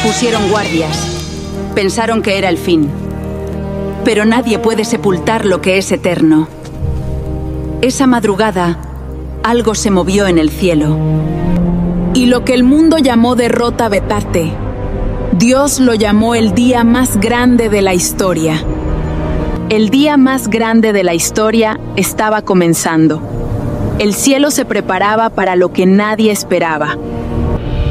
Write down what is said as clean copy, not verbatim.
Pusieron guardias. Pensaron que era el fin. Pero nadie puede sepultar lo que es eterno. Esa madrugada, algo se movió en el cielo. Y lo que el mundo llamó derrota Betate, Dios lo llamó el día más grande de la historia. El día más grande de la historia estaba comenzando. El cielo se preparaba para lo que nadie esperaba.